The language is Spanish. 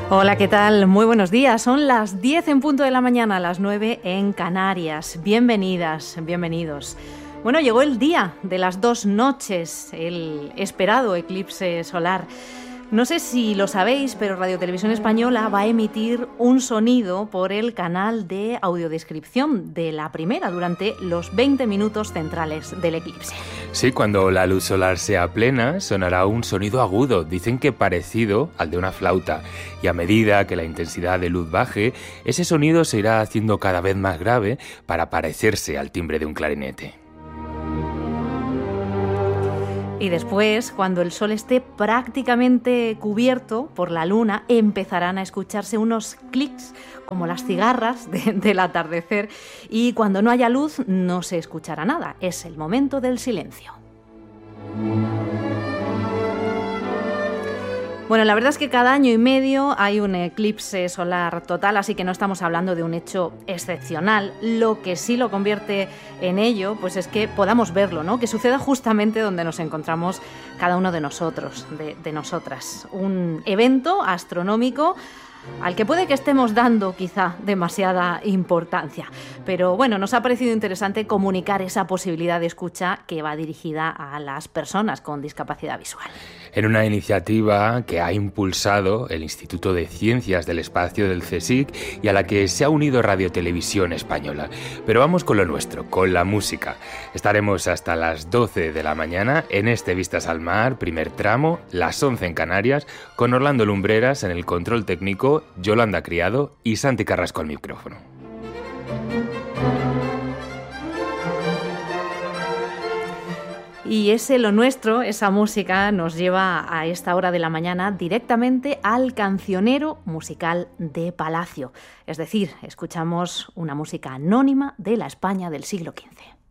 Hola, ¿qué tal? Muy buenos días. Son las 10 en punto de la mañana, las 9 en Canarias. Bienvenidas, bienvenidos. Bueno, llegó el día de las 2 noches, el esperado eclipse solar. No sé si lo sabéis, pero Radio Televisión Española va a emitir un sonido por el canal de audiodescripción de la primera durante los 20 minutos centrales del eclipse. Sí, cuando la luz solar sea plena, sonará un sonido agudo, dicen que parecido al de una flauta. Y a medida que la intensidad de luz baje, ese sonido se irá haciendo cada vez más grave para parecerse al timbre de un clarinete. Y después, cuando el sol esté prácticamente cubierto por la luna, empezarán a escucharse unos clics como las cigarras del atardecer, y cuando no haya luz no se escuchará nada. Es el momento del silencio. Bueno, la verdad es que cada año y medio hay un eclipse solar total, así que no estamos hablando de un hecho excepcional. Lo que sí lo convierte en ello, pues es que podamos verlo, ¿no? Que suceda justamente donde nos encontramos cada uno de nosotros, de nosotras. Un evento astronómico al que puede que estemos dando quizá demasiada importancia. Pero bueno, nos ha parecido interesante comunicar esa posibilidad de escucha que va dirigida a las personas con discapacidad visual. En una iniciativa que ha impulsado el Instituto de Ciencias del Espacio del CSIC y a la que se ha unido Radio Televisión Española. Pero vamos con lo nuestro, con la música. Estaremos hasta las 12 de la mañana en este Vistas al Mar, primer tramo, las 11 en Canarias, con Orlando Lumbreras en el control técnico, Yolanda Criado y Santi Carrasco al micrófono. Y ese lo nuestro, esa música, nos lleva a esta hora de la mañana directamente al cancionero musical de Palacio. Es decir, escuchamos una música anónima de la España del siglo XV.